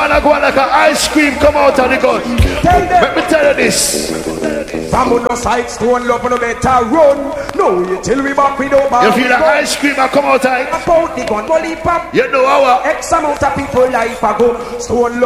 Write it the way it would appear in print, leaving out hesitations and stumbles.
Man, I go like an ice cream come out of the gun. Let me tell you this. From on the side, stone love on the better run. No, you till we back with over. You feel the ice cream I come out of it? About the gun, pop. You know our X amount of people life ago. Stone love.